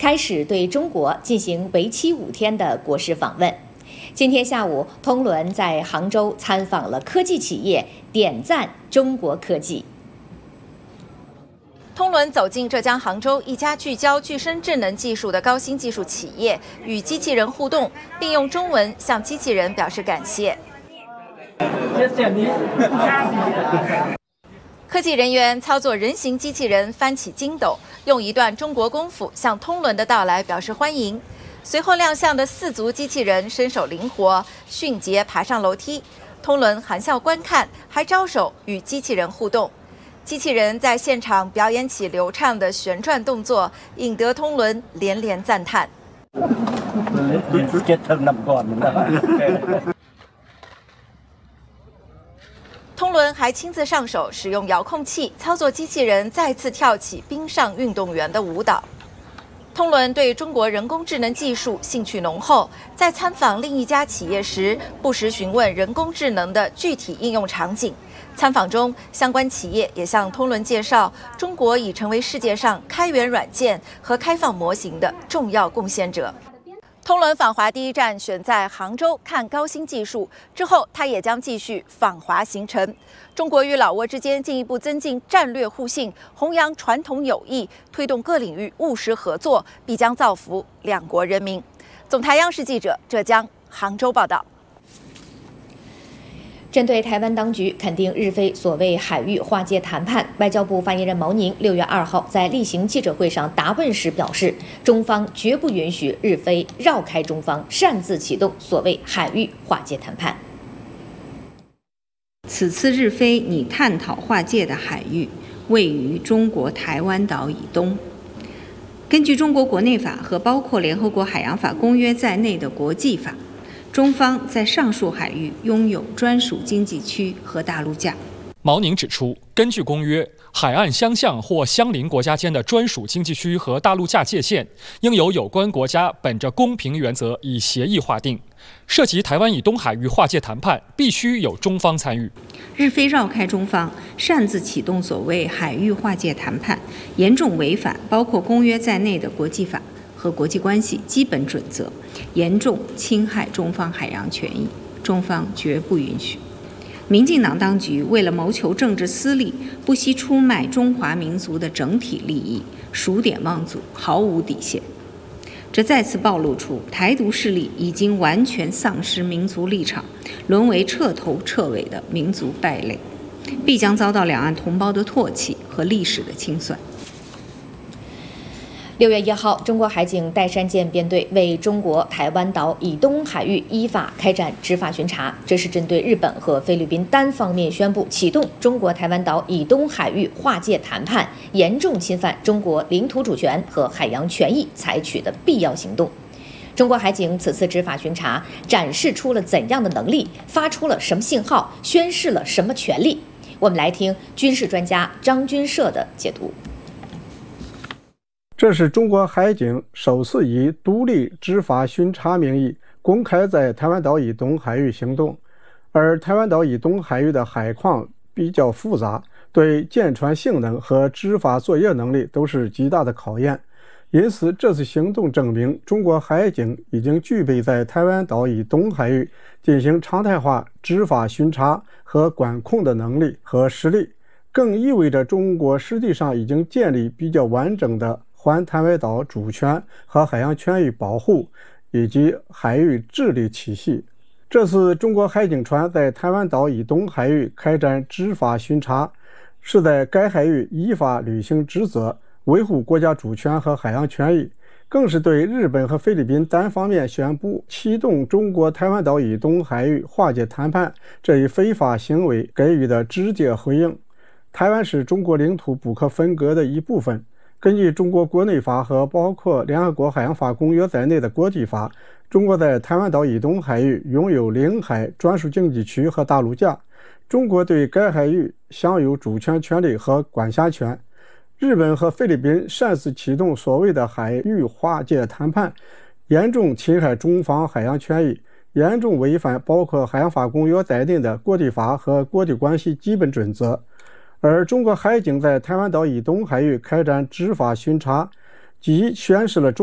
开始对中国进行为期5天的国事访问。今天下午，通伦在杭州参访了科技企业，点赞中国科技。 通伦走进浙江杭州一家聚焦具身智能技术的高新技术企业，与机器人互动，并用中文向机器人表示感谢。谢谢你。科技人员操作人形机器人翻起筋斗，用一段中国功夫向通伦的到来表示欢迎。随后亮相的4足机器人身手灵活，迅捷爬上楼梯。通伦含笑观看，还招手与机器人互动。机器人在现场表演起流畅的旋转动作，引得通伦连连赞叹。通伦还亲自上手，使用遥控器操作机器人，再次跳起冰上运动员的舞蹈。通伦对中国人工智能技术兴趣浓厚，在参访另一家企业时，不时询问人工智能的具体应用场景。参访中，相关企业也向通伦介绍，中国已成为世界上开源软件和开放模型的重要贡献者。通伦访华第一站选在杭州看高新技术，之后他也将继续访华行程。中国与老挝之间进一步增进战略互信，弘扬传统友谊，推动各领域务实合作，必将造福两国人民。总台央视记者浙江杭州报道。 针对台湾当局肯定日菲所谓海域划界谈判，外交部发言人毛宁6月2号在例行记者会上答问时表示，中方绝不允许日菲绕开中方，擅自启动所谓海域划界谈判。 此次日菲拟探讨划界的海域位于中国台湾岛以东。根据中国国内法和包括联合国海洋法公约在内的国际法，中方在上述海域拥有专属经济区和大陆架。 毛宁指出，根据公约，海岸相向或相邻国家间的专属经济区和大陆架界限，应由有关国家本着公平原则以协议划定。涉及台湾以东海域划界谈判，必须有中方参与。 日菲绕开中方，擅自启动所谓海域划界谈判，严重违反包括公约在内的国际法和国际关系基本准则，严重侵害中方海洋权益，中方绝不允许。民进党当局为了谋求政治私利，不惜出卖中华民族的整体利益，数典忘祖，毫无底线。这再次暴露出台独势力已经完全丧失民族立场，沦为彻头彻尾的民族败类，必将遭到两岸同胞的唾弃和历史的清算。 6月1号，中国海警岱山舰编队为中国台湾岛以东海域依法开展执法巡查，这是针对日本和菲律宾单方面宣布启动中国台湾岛以东海域划界谈判，严重侵犯中国领土主权和海洋权益采取的必要行动。中国海警此次执法巡查展示出了怎样的能力，发出了什么信号，宣示了什么权利？我们来听军事专家张军社的解读。 这是中国海警首次以独立执法巡查名义公开在台湾岛以东海域行动，而台湾岛以东海域的海况比较复杂，对舰船性能和执法作业能力都是极大的考验。因此，这次行动证明中国海警已经具备在台湾岛以东海域进行常态化执法巡查和管控的能力和实力，更意味着中国实际上已经建立比较完整的环台湾岛主权和海洋权益保护以及海域治理体系。这次中国海警船在台湾岛以东海域开展执法巡查，是在该海域依法履行职责，维护国家主权和海洋权益，更是对日本和菲律宾单方面宣布启动中国台湾岛以东海域划界谈判这一非法行为给予的直接回应。台湾是中国领土不可分割的一部分。根据中国国内法和包括联合国海洋法公约在内的国际法，中国在台湾岛以东海域拥有领海专属经济区和大陆架，中国对该海域享有主权权利和管辖权。日本和菲律宾擅自启动所谓的海域划界谈判，严重侵害中方海洋权益，严重违反包括海洋法公约在内的国际法和国际关系基本准则。而中国海警在台湾岛以东海域开展执法巡查，即宣示了中